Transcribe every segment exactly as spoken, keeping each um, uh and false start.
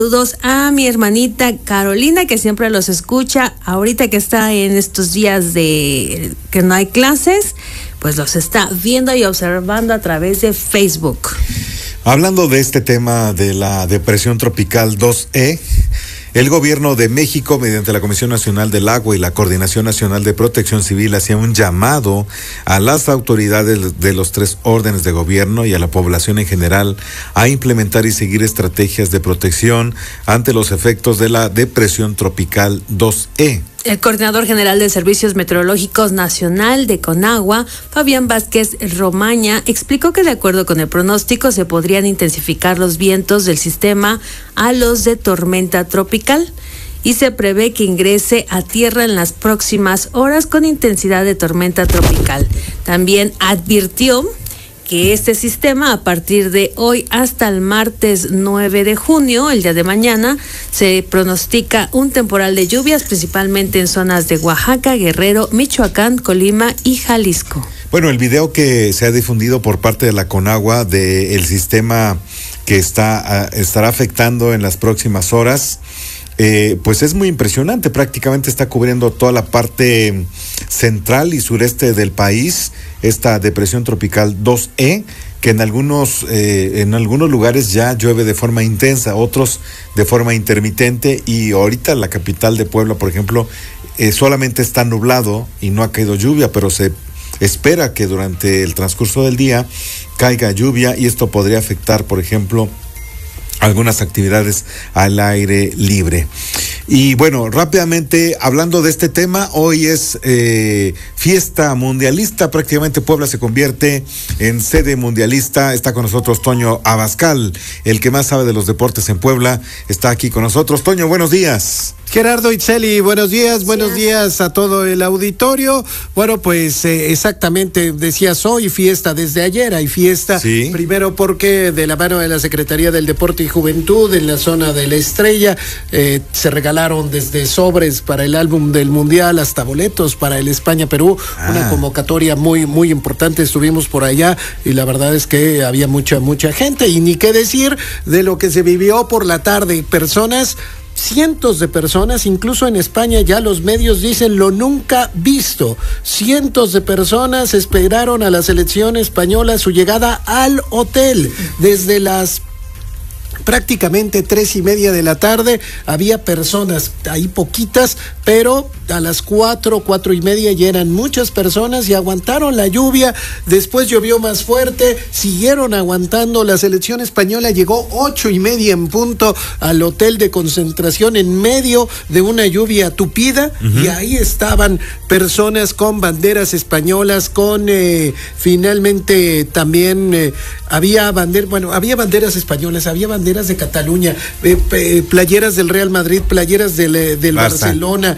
Saludos a mi hermanita Carolina, que siempre los escucha, ahorita que está en estos días de que no hay clases, pues los está viendo y observando a través de Facebook. Hablando de este tema de la depresión tropical dos E, el gobierno de México, mediante la Comisión Nacional del Agua y la Coordinación Nacional de Protección Civil, hacía un llamado a las autoridades de los tres órdenes de gobierno y a la población en general a implementar y seguir estrategias de protección ante los efectos de la depresión tropical dos E. El coordinador general de Servicios Meteorológicos Nacional de Conagua, Fabián Vázquez Romaña, explicó que de acuerdo con el pronóstico se podrían intensificar los vientos del sistema a los de tormenta tropical y se prevé que ingrese a tierra en las próximas horas con intensidad de tormenta tropical. También advirtió que este sistema, a partir de hoy hasta el martes nueve de junio, el día de mañana, se pronostica un temporal de lluvias, principalmente en zonas de Oaxaca, Guerrero, Michoacán, Colima y Jalisco. Bueno, el video que se ha difundido por parte de la Conagua del sistema que está estará afectando en las próximas horas, Eh, pues es muy impresionante. Prácticamente está cubriendo toda la parte central y sureste del país, esta depresión tropical dos E, que en algunos eh, en algunos lugares ya llueve de forma intensa, otros de forma intermitente, y ahorita la capital de Puebla, por ejemplo, eh, solamente está nublado y no ha caído lluvia, pero se espera que durante el transcurso del día caiga lluvia, y esto podría afectar, por ejemplo, algunas actividades al aire libre. Y bueno, rápidamente hablando de este tema, hoy es eh, fiesta mundialista, prácticamente Puebla se convierte en sede mundialista. Está con nosotros Toño Abascal, el que más sabe de los deportes en Puebla, está aquí con nosotros. Toño, buenos días. Gerardo Itzeli, buenos días, buenos días a todo el auditorio. Bueno, pues eh, exactamente, decías hoy fiesta, desde ayer hay fiesta. Sí. Primero porque de la mano de la Secretaría del Deporte y Juventud en la zona de La Estrella eh, se regalaron desde sobres para el álbum del Mundial hasta boletos para el España-Perú, ah. Una convocatoria muy, muy importante. Estuvimos por allá y la verdad es que había mucha, mucha gente, y ni qué decir de lo que se vivió por la tarde. Personas Cientos de personas, incluso en España ya los medios dicen lo nunca visto. Cientos de personas esperaron a la selección española su llegada al hotel. Desde las prácticamente tres y media de la tarde había personas, ahí poquitas, pero a las cuatro, cuatro y media ya eran muchas personas y aguantaron la lluvia. Después llovió más fuerte, siguieron aguantando. La selección española llegó ocho y media en punto al hotel de concentración en medio de una lluvia tupida, uh-huh. Y ahí estaban personas con banderas españolas, con eh, finalmente también eh, había banderas, bueno, había banderas españolas, había banderas de Cataluña, eh, eh, playeras del Real Madrid, playeras del, eh, del Barcelona,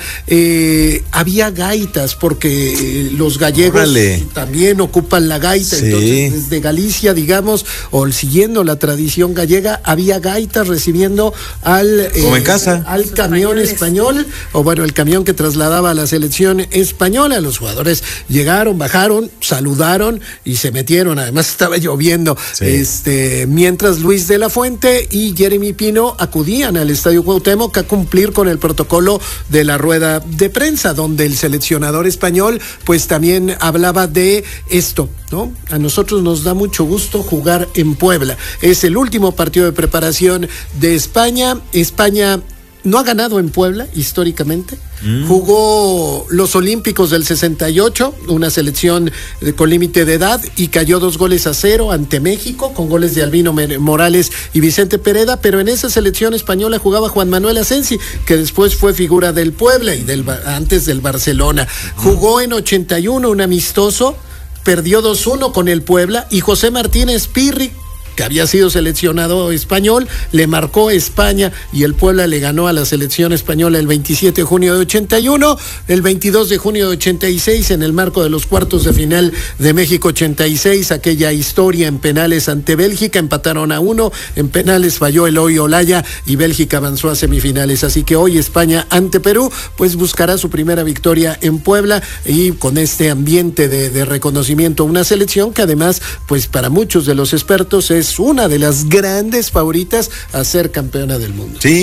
eh, había gaitas, porque eh, los gallegos Órale. también ocupan la gaita, sí. Entonces desde Galicia, digamos, o siguiendo la tradición gallega, había gaitas recibiendo al, eh, Como en casa. al camión español, o bueno, el camión que trasladaba a la selección española. Los jugadores llegaron, bajaron, saludaron y se metieron. Además estaba lloviendo, sí. este, mientras Luis de la Fuente y Jeremy Pino acudían al Estadio Cuauhtémoc a cumplir con el protocolo de la rueda de prensa, donde el seleccionador español pues también hablaba de esto, ¿no? A nosotros nos da mucho gusto jugar en Puebla. Es el último partido de preparación de España. España no ha ganado en Puebla históricamente. Mm. Jugó los Olímpicos del sesenta y ocho, una selección de, con límite de edad, y cayó dos goles a cero ante México, con goles de Albino Morales y Vicente Pereda, pero en esa selección española jugaba Juan Manuel Asensi, que después fue figura del Puebla y del antes del Barcelona. Mm. Jugó en ochenta y uno un amistoso, perdió dos uno con el Puebla, y José Martínez Pirri, que había sido seleccionado español, le marcó España y el Puebla le ganó a la selección española el veintisiete de junio de ochenta y uno, el veintidós de junio de ochenta y seis en el marco de los cuartos de final de México ochenta y seis, aquella historia en penales ante Bélgica, empataron a uno, en penales falló Eloy Olaya y Bélgica avanzó a semifinales, así que hoy España ante Perú pues buscará su primera victoria en Puebla y con este ambiente de, de reconocimiento a una selección que además pues para muchos de los expertos es es una de las grandes favoritas a ser campeona del mundo. Sí.